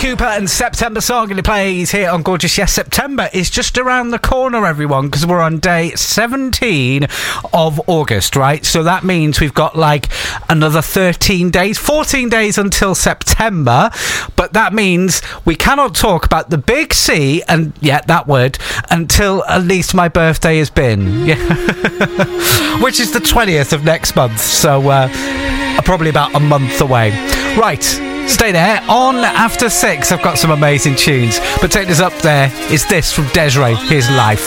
Cooper and September Song, and it plays here on Gorgeous. Yes, September is just around the corner, everyone, because we're on day 17 of August, right? So that means we've got like another 13 days, 14 days until September, but that means we cannot talk about the big C, and that word, until at least my birthday has been, which is the 20th of next month, so probably about a month away. Right, stay there. On after 6, I've got some amazing tunes, but taking us up there is this from Des'ree. Here's Life.